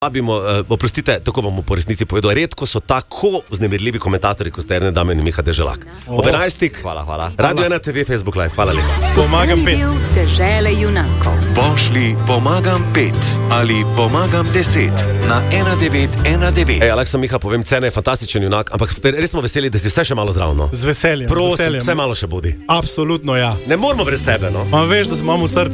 Vabimo, oprostite, tako vam po resnici povedal, redko so tako vznemirljivi komentatorji, kot ste Erne Damen in Miha Deželak. Ob 11. Hvala. Radio 1 TV, Facebook Live, hvala lepa. Pomagam 5. Del dežele junakov. Pošli pomagam 5 ali pomagam 10 na 1919. Aleksa, Miha, povem, Cene je fantastičen junak, ampak res smo veseli, da si vse še malo zdrav, no. Z veseljem. Prosim, vse malo še budi. Absolutno, ja. Ne moramo brez tebe, no. Ma veš, da imamo v srcu